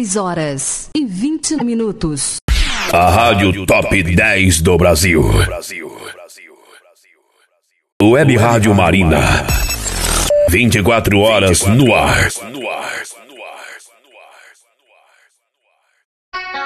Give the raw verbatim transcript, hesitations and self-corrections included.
dezesseis horas e vinte minutos. A Rádio Top dez do Brasil. Web Rádio Marina. vinte e quatro horas no ar.